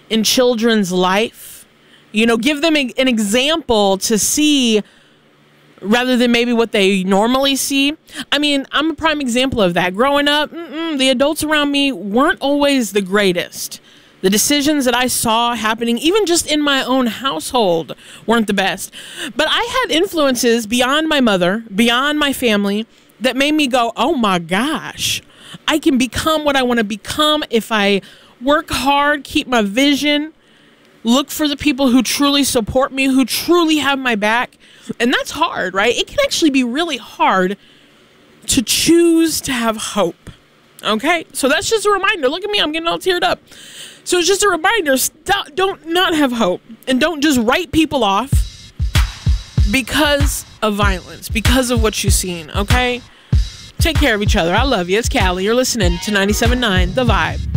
in children's life. You know, give them an example to see rather than maybe what they normally see. I mean, I'm a prime example of that. Growing up, the adults around me weren't always the greatest. The decisions that I saw happening, even just in my own household, weren't the best. But I had influences beyond my mother, beyond my family, that made me go, oh my gosh, I can become what I want to become if I work hard, keep my vision, look for the people who truly support me, who truly have my back. And that's hard, right? It can actually be really hard to choose to have hope. Okay? So that's just a reminder. Look at me, I'm getting all teared up. So it's just a reminder, don't not have hope. And don't just write people off because of violence, because of what you've seen, okay? Take care of each other. I love you. It's Callie. You're listening to 97.9 The Vibe.